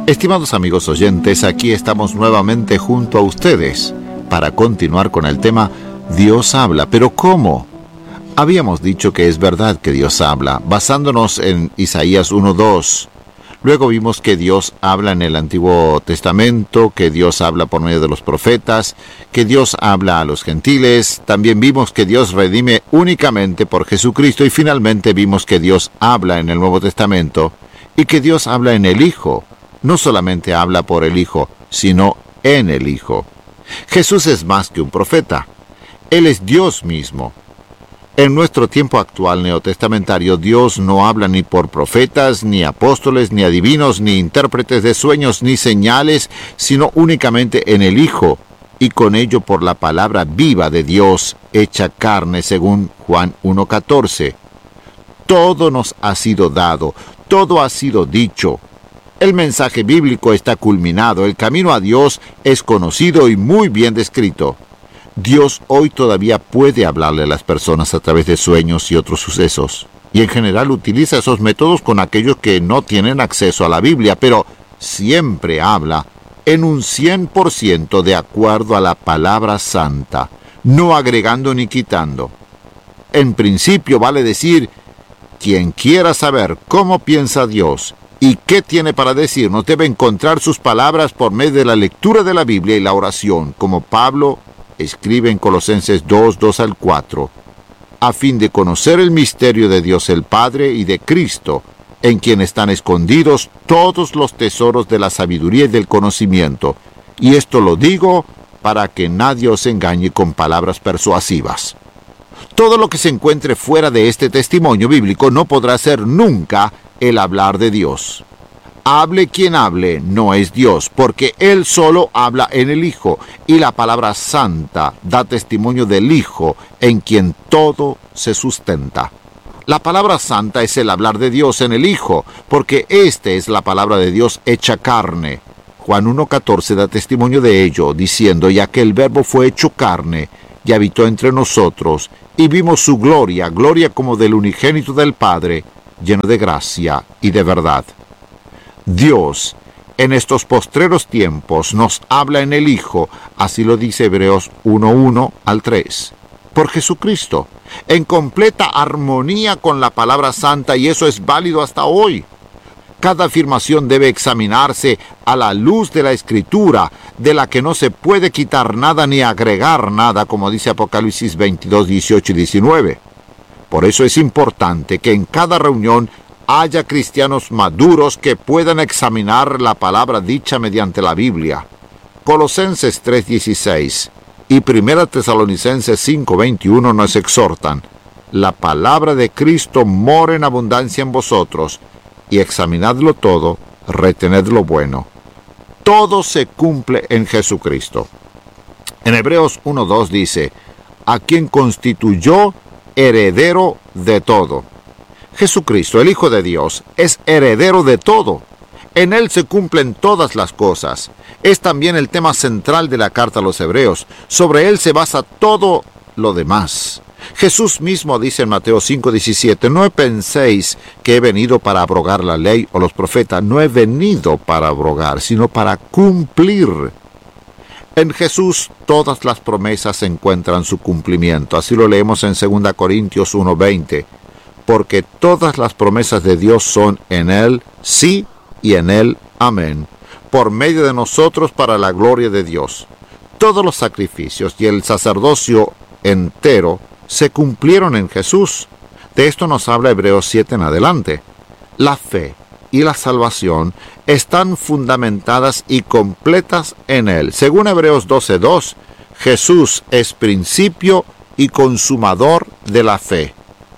Estimados amigos oyentes, aquí estamos nuevamente junto a ustedes para continuar con el tema Dios habla. ¿Pero cómo? Habíamos dicho que es verdad que Dios habla, basándonos en Isaías 1:2. Luego vimos que Dios habla en el Antiguo Testamento, que Dios habla por medio de los profetas, que Dios habla a los gentiles. También vimos que Dios redime únicamente por Jesucristo y finalmente vimos que Dios habla en el Nuevo Testamento y que Dios habla en el Hijo. No solamente habla por el Hijo, sino en el Hijo. Jesús es más que un profeta. Él es Dios mismo. En nuestro tiempo actual neotestamentario, Dios no habla ni por profetas, ni apóstoles, ni adivinos, ni intérpretes de sueños, ni señales, sino únicamente en el Hijo, y con ello por la palabra viva de Dios, hecha carne, según Juan 1:14. Todo nos ha sido dado, todo ha sido dicho. El mensaje bíblico está culminado, el camino a Dios es conocido y muy bien descrito. Dios hoy todavía puede hablarle a las personas a través de sueños y otros sucesos, y en general utiliza esos métodos con aquellos que no tienen acceso a la Biblia, pero siempre habla en un 100% de acuerdo a la palabra santa, no agregando ni quitando. En principio vale decir, quien quiera saber cómo piensa Dios y qué tiene para decirnos debe encontrar sus palabras por medio de la lectura de la Biblia y la oración, como Pablo escribe en Colosenses 2:2-4, a fin de conocer el misterio de Dios el Padre y de Cristo, en quien están escondidos todos los tesoros de la sabiduría y del conocimiento. Y esto lo digo para que nadie os engañe con palabras persuasivas. Todo lo que se encuentre fuera de este testimonio bíblico no podrá ser nunca el hablar de Dios. Hable quien hable, no es Dios, porque Él solo habla en el Hijo, y la palabra santa da testimonio del Hijo, en quien todo se sustenta. La palabra santa es el hablar de Dios en el Hijo, porque esta es la palabra de Dios hecha carne. Juan 1:14 da testimonio de ello, diciendo, ya que el Verbo fue hecho carne, y habitó entre nosotros, y vimos su gloria, gloria como del unigénito del Padre, lleno de gracia y de verdad. Dios, en estos postreros tiempos, nos habla en el Hijo, así lo dice Hebreos 1:1-3, por Jesucristo, en completa armonía con la palabra santa, y eso es válido hasta hoy. Cada afirmación debe examinarse a la luz de la Escritura, de la que no se puede quitar nada ni agregar nada, como dice Apocalipsis 22:18-19. Por eso es importante que en cada reunión haya cristianos maduros que puedan examinar la palabra dicha mediante la Biblia. Colosenses 3:16 y 1 Tesalonicenses 5:21 nos exhortan: la palabra de Cristo mora en abundancia en vosotros, y examinadlo todo, retened lo bueno. Todo se cumple en Jesucristo. En Hebreos 1:2 dice, a quien constituyó heredero de todo. Jesucristo, el Hijo de Dios, es heredero de todo. En Él se cumplen todas las cosas. Es también el tema central de la carta a los Hebreos. Sobre Él se basa todo lo demás. Jesús mismo dice en Mateo 5:17, no penséis que he venido para abrogar la ley o los profetas. No he venido para abrogar, sino para cumplir. En Jesús todas las promesas encuentran su cumplimiento. Así lo leemos en 2 Corintios 1:20. Porque todas las promesas de Dios son en Él, sí, y en Él, amén, por medio de nosotros para la gloria de Dios. Todos los sacrificios y el sacerdocio entero se cumplieron en Jesús. De esto nos habla Hebreos 7 en adelante. La fe y la salvación están fundamentadas y completas en Él. Según Hebreos 12:2, Jesús es principio y consumador de la fe.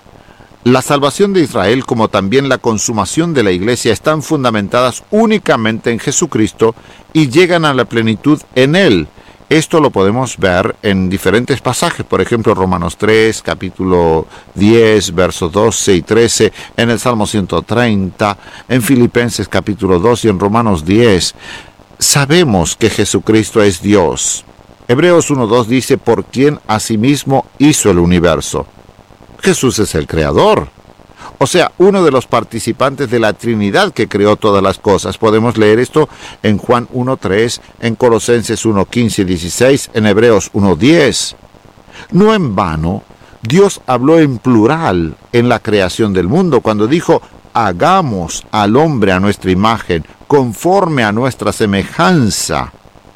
La salvación de Israel, como también la consumación de la Iglesia, están fundamentadas únicamente en Jesucristo y llegan a la plenitud en Él. Esto lo podemos ver en diferentes pasajes, por ejemplo, Romanos 3, capítulo 10, versos 12 y 13, en el Salmo 130, en Filipenses capítulo 2 y en Romanos 10. Sabemos que Jesucristo es Dios. Hebreos 1:2 dice, por quien asimismo hizo el universo. Jesús es el Creador. O sea, uno de los participantes de la Trinidad que creó todas las cosas. Podemos leer esto en Juan 1:3, en Colosenses 1:15 y 16, en Hebreos 1:10. No en vano, Dios habló en plural en la creación del mundo cuando dijo: hagamos al hombre a nuestra imagen, conforme a nuestra semejanza.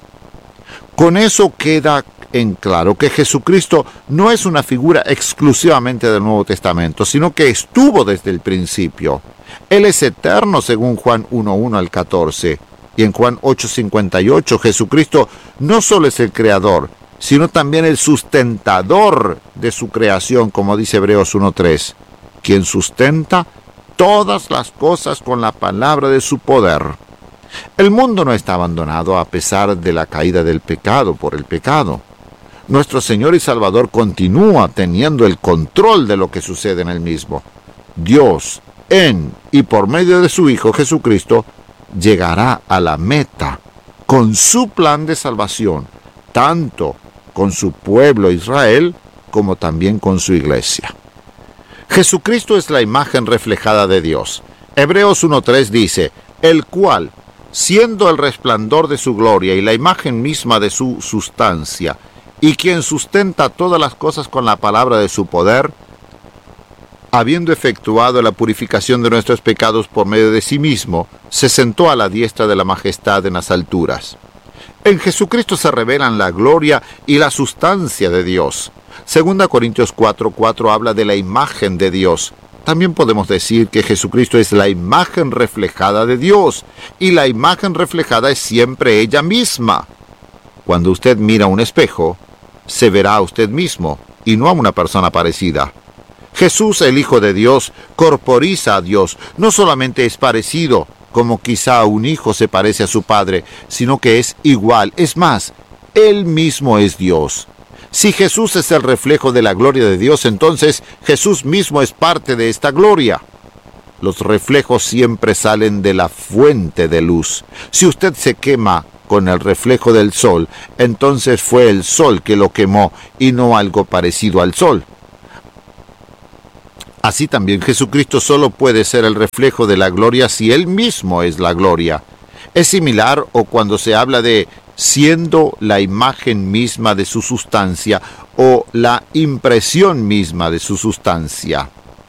Con eso queda en claro que Jesucristo no es una figura exclusivamente del Nuevo Testamento, sino que estuvo desde el principio. Él es eterno según Juan 1:1 al 14. Y en Juan 8:58, Jesucristo no solo es el creador, sino también el sustentador de su creación, como dice Hebreos 1:3, quien sustenta todas las cosas con la palabra de su poder. El mundo no está abandonado a pesar de la caída del pecado por el pecado. Nuestro Señor y Salvador continúa teniendo el control de lo que sucede en el mismo. Dios, en y por medio de su Hijo Jesucristo, llegará a la meta con su plan de salvación, tanto con su pueblo Israel como también con su iglesia. Jesucristo es la imagen reflejada de Dios. Hebreos 1:3 dice: el cual, siendo el resplandor de su gloria y la imagen misma de su sustancia, y quien sustenta todas las cosas con la palabra de su poder, habiendo efectuado la purificación de nuestros pecados por medio de sí mismo, se sentó a la diestra de la majestad en las alturas. En Jesucristo se revelan la gloria y la sustancia de Dios. 2 Corintios 4:4 habla de la imagen de Dios. También podemos decir que Jesucristo es la imagen reflejada de Dios, y la imagen reflejada es siempre ella misma. Cuando usted mira un espejo, se verá a usted mismo, y no a una persona parecida. Jesús, el Hijo de Dios, corporiza a Dios. No solamente es parecido, como quizá un hijo se parece a su padre, sino que es igual. Es más, Él mismo es Dios. Si Jesús es el reflejo de la gloria de Dios, entonces Jesús mismo es parte de esta gloria. Los reflejos siempre salen de la fuente de luz. Si usted se quema con el reflejo del sol, entonces fue el sol que lo quemó y no algo parecido al sol. Así también Jesucristo solo puede ser el reflejo de la gloria si Él mismo es la gloria. Es similar o cuando se habla de siendo la imagen misma de su sustancia o la impresión misma de su sustancia.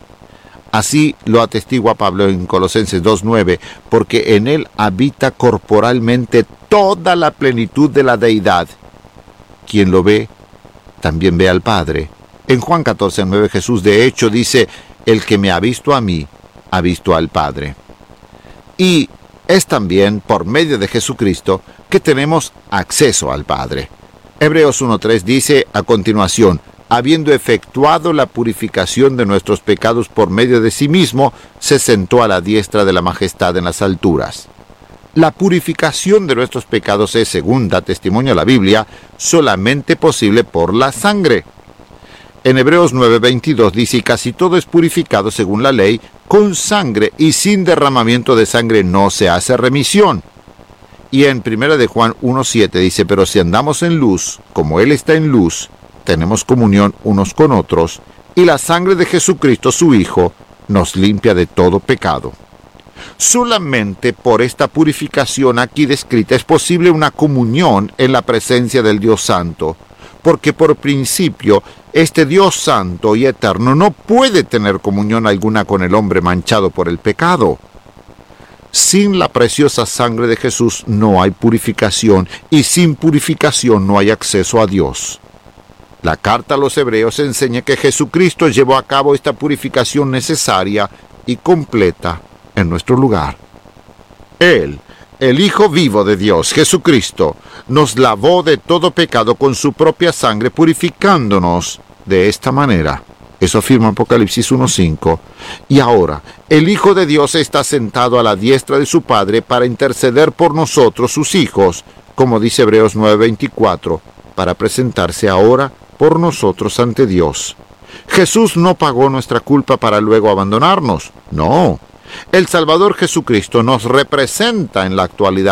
Así lo atestigua Pablo en Colosenses 2:9, porque en Él habita corporalmente toda la plenitud de la deidad. Quien lo ve, también ve al Padre. En Juan 14:9 Jesús de hecho dice: el que me ha visto a mí, ha visto al Padre. Y es también por medio de Jesucristo que tenemos acceso al Padre. Hebreos 1:3 dice a continuación: habiendo efectuado la purificación de nuestros pecados por medio de sí mismo, se sentó a la diestra de la majestad en las alturas. La purificación de nuestros pecados es, según da testimonio la Biblia, solamente posible por la sangre. En Hebreos 9:22 dice: y casi todo es purificado según la ley, con sangre, y sin derramamiento de sangre no se hace remisión. Y en 1 de Juan 1:7 dice: pero si andamos en luz, como Él está en luz, tenemos comunión unos con otros, y la sangre de Jesucristo, su Hijo, nos limpia de todo pecado. Solamente por esta purificación aquí descrita es posible una comunión en la presencia del Dios Santo, porque por principio este Dios Santo y Eterno no puede tener comunión alguna con el hombre manchado por el pecado. Sin la preciosa sangre de Jesús no hay purificación, y sin purificación no hay acceso a Dios. La carta a los Hebreos enseña que Jesucristo llevó a cabo esta purificación necesaria y completa en nuestro lugar. Él, el Hijo vivo de Dios, Jesucristo, nos lavó de todo pecado con su propia sangre, purificándonos de esta manera. Eso afirma Apocalipsis 1:5. Y ahora, el Hijo de Dios está sentado a la diestra de su Padre para interceder por nosotros, sus hijos, como dice Hebreos 9:24, para presentarse ahora por nosotros ante Dios. Jesús no pagó nuestra culpa para luego abandonarnos. No. El Salvador Jesucristo nos representa en la actualidad.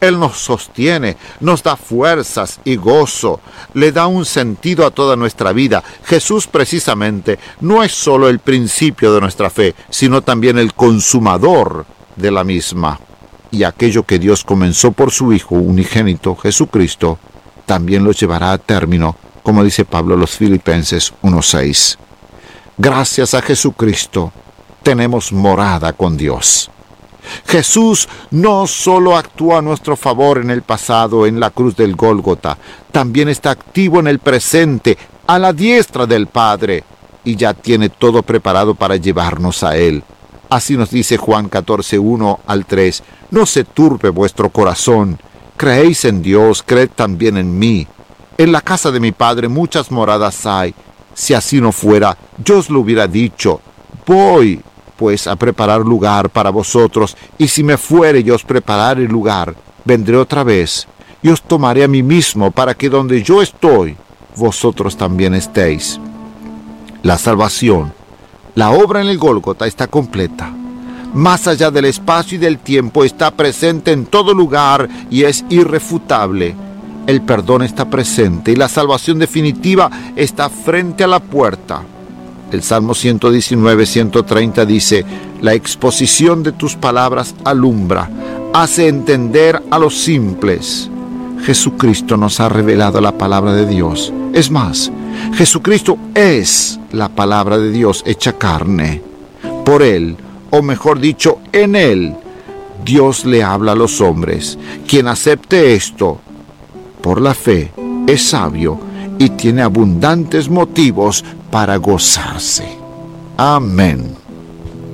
Él nos sostiene, nos da fuerzas y gozo, le da un sentido a toda nuestra vida. Jesús precisamente no es solo el principio de nuestra fe, sino también el consumador de la misma. Y aquello que Dios comenzó por su Hijo unigénito, Jesucristo, también lo llevará a término, como dice Pablo a los Filipenses 1:6. Gracias a Jesucristo, tenemos morada con Dios. Jesús no solo actuó a nuestro favor en el pasado, en la cruz del Gólgota, también está activo en el presente, a la diestra del Padre, y ya tiene todo preparado para llevarnos a Él. Así nos dice Juan 14:1-3, no se turbe vuestro corazón, creéis en Dios, creed también en mí. En la casa de mi Padre muchas moradas hay, si así no fuera, yo os lo hubiera dicho. Voy pues a preparar lugar para vosotros, y si me fuere y os preparare lugar, vendré otra vez, y os tomaré a mí mismo, para que donde yo estoy, vosotros también estéis. La salvación, la obra en el Gólgota está completa. Más allá del espacio y del tiempo, está presente en todo lugar y es irrefutable. El perdón está presente y la salvación definitiva está frente a la puerta. El Salmo 119-130 dice, la exposición de tus palabras alumbra, hace entender a los simples. Jesucristo nos ha revelado la palabra de Dios. Es más, Jesucristo es la palabra de Dios hecha carne. Por Él, o mejor dicho, en Él, Dios le habla a los hombres. Quien acepte esto por la fe es sabio y tiene abundantes motivos para gozarse. Amén.